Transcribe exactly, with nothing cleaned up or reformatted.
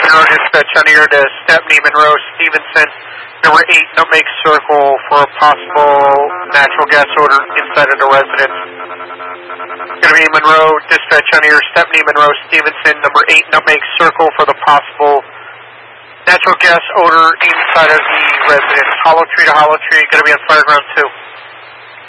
Monroe dispatch on here to Stepney Monroe Stevenson, number eight, no make circle for a possible natural gas odor inside of the residence. Going to be Monroe dispatch on here, Stepney Monroe Stevenson, number eight, no make circle for the possible natural gas odor inside of the residence. Hollow tree to hollow tree, going to be on fire ground two.